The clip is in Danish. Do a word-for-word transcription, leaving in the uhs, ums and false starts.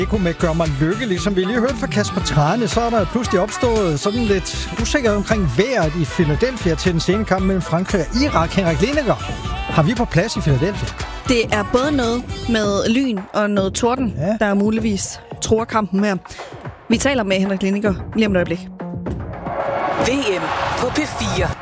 Det kunne med gøre mig lykkelig. Som vi lige hørte fra Kasper Trane, så er der pludselig opstået sådan lidt usikkerhed omkring vejret i Philadelphia til den sene kamp mellem Frankrig og Irak. Henrik Lineker, har vi på plads i Philadelphia? Det er både noget med lyn og noget torden, ja. Der muligvis tror kampen her. Vi taler med Henrik Lineker lige om et øjeblik. V M på P fire.